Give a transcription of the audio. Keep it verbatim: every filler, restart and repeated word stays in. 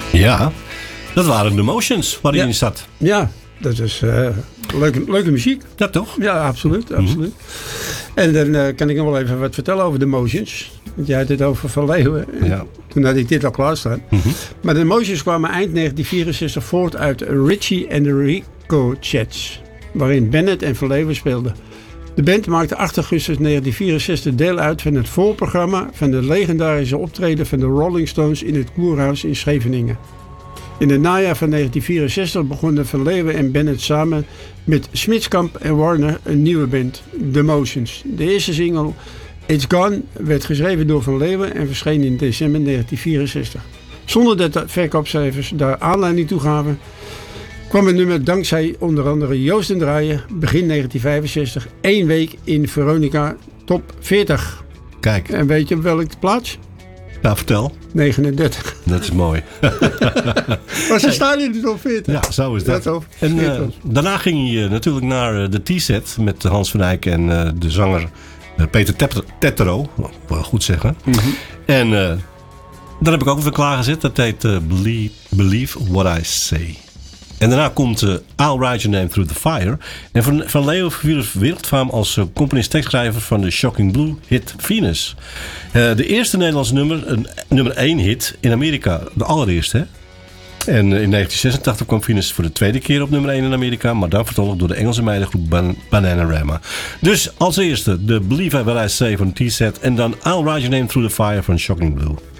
Ja, dat waren de Motions waarin ja. je zat. Ja, dat is uh, leuke, leuke muziek. Dat toch? Ja, absoluut. absoluut. Mm-hmm. En dan uh, kan ik nog wel even wat vertellen over de Motions. Want jij had het over Van Leeuwen. Ja. Toen had ik dit al klaarstaan. Mm-hmm. Maar de Motions kwamen eind negentien vierenzestig voort uit Richie and the Rico Chats. Waarin Bennett en Van Leeuwen speelden. De band maakte acht augustus negentien vierenzestig deel uit van het voorprogramma van de legendarische optreden van de Rolling Stones in het Kurhaus in Scheveningen. In het najaar van negentien vierenzestig begonnen Van Leeuwen en Bennett samen met Smitskamp en Warner een nieuwe band, The Motions. De eerste single, It's Gone, werd geschreven door Van Leeuwen en verscheen in december negentien vierenzestig. Zonder dat de verkoopcijfers daar aanleiding toe gaven, kwam het nummer dankzij onder andere Joost en Draaien begin negentien vijfenzestig één week in Veronica Top veertig. Kijk. En weet je op welke plaats? Nou, vertel. negenendertig. Dat is mooi. Maar ze staan in de top veertig. Ja, zo is dat. dat en uh, daarna ging je natuurlijk naar uh, de T-set met Hans van Eyck en uh, de zanger uh, Peter Tettero. Wel goed zeggen. Mm-hmm. En uh, daar heb ik ook even klaargezet. Dat heet uh, Believe, Believe What I Say. En daarna komt uh, I'll Write Your Name Through the Fire. En Van, van Leeuwen verwierf wereldfaam als uh, componist-tekstschrijver van de Shocking Blue hit Venus. Uh, de eerste Nederlandse nummer, een nummer één hit in Amerika. De allereerste, hè? En uh, in negentien zesentachtig kwam Venus voor de tweede keer op nummer één in Amerika. Maar dan vertolkt door de Engelse meidengroep Ban- Bananarama. Dus als eerste de Believe What I Say van T-set. En dan I'll Write Your Name Through the Fire van Shocking Blue.